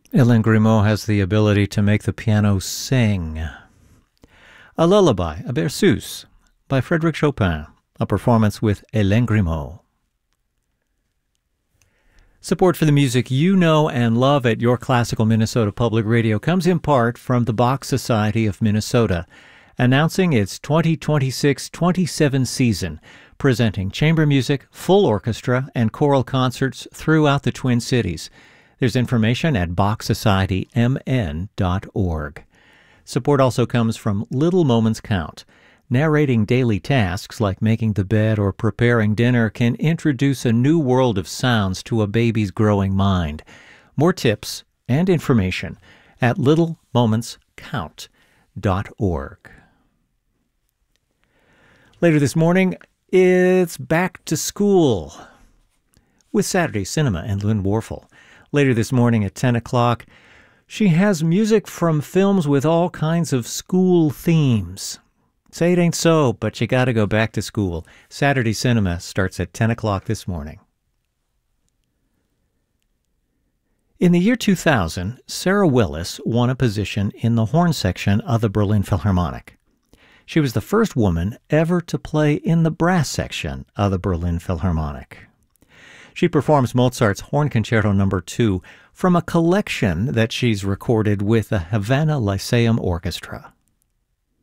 Hélène Grimaud has the ability to make the piano sing. A Lullaby, a Berceuse, by Frédéric Chopin, a performance with Hélène Grimaud. Support for the music you know and love at Your Classical Minnesota Public Radio comes in part from the Bach Society of Minnesota, announcing its 2026-27 season, presenting chamber music, full orchestra, and choral concerts throughout the Twin Cities. There's information at bachsocietymn.org. Support also comes from Little Moments Count. Narrating daily tasks like making the bed or preparing dinner can introduce a new world of sounds to a baby's growing mind. More tips and information at littlemomentscount.org. Later this morning, it's back to school with Saturday Cinema and Lynn Warfel. Later this morning at 10 o'clock, she has music from films with all kinds of school themes. Say it ain't so, but you got to go back to school. Saturday Cinema starts at 10 o'clock this morning. In the year 2000, Sarah Willis won a position in the horn section of the Berlin Philharmonic. She was the first woman ever to play in the brass section of the Berlin Philharmonic. She performs Mozart's Horn Concerto No. 2 from a collection that she's recorded with the Havana Lyceum Orchestra.